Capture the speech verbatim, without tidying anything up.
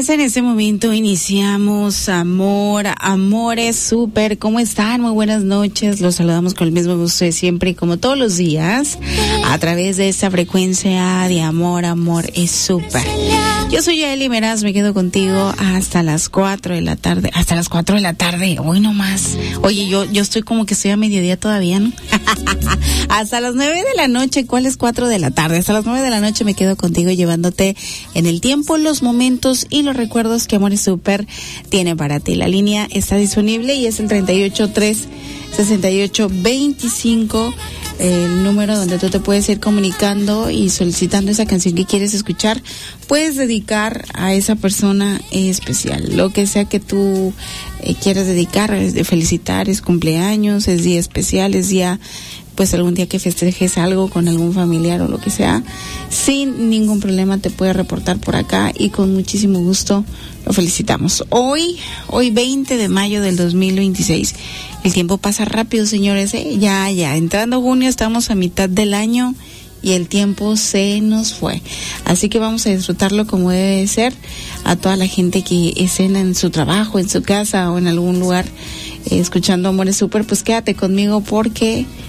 Pues en este momento iniciamos Amor, Amores Súper. ¿Cómo están? Muy buenas noches. Los saludamos con el mismo gusto de siempre y como todos los días a través de esta frecuencia de Amor, Amor es Súper. Yo soy Yaeli Meraz, me quedo contigo hasta las cuatro de la tarde. Hasta las cuatro de la tarde, hoy no más. Oye, yo, yo estoy como que estoy a mediodía todavía, ¿no? Hasta las nueve de la noche. ¿Cuál es cuatro de la tarde? Hasta las nueve de la noche me quedo contigo llevándote en el tiempo, los momentos y los recuerdos que Amor es Súper tiene para ti. La línea está disponible y es el treinta y ocho tres sesenta y ocho veinticinco, el número donde tú te puedes ir comunicando y solicitando esa canción que quieres escuchar. Puedes dedicar a esa persona especial, lo que sea que tú eh, quieras dedicar, es de felicitar, es cumpleaños, es día especial, es día, pues algún día que festejes algo con algún familiar o lo que sea, sin ningún problema te puedes reportar por acá y con muchísimo gusto lo felicitamos. Hoy, hoy veinte de mayo del dos mil veintiséis, el tiempo pasa rápido, señores, ¿eh? ya, ya, entrando junio estamos a mitad del año y el tiempo se nos fue, así que vamos a disfrutarlo como debe de ser. A toda la gente que escena en su trabajo, en su casa o en algún lugar eh, escuchando Amor es Súper, pues quédate conmigo porque